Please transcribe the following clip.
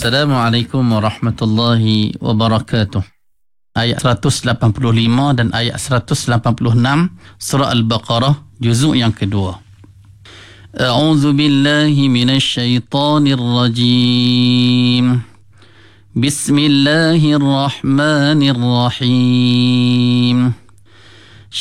Assalamualaikum warahmatullahi wabarakatuh. Ayat 185 dan ayat 186 surah Al-Baqarah juzuk yang kedua. A'udzu billahi minasy syaithanir rajim. Bismillahirrahmanirrahim.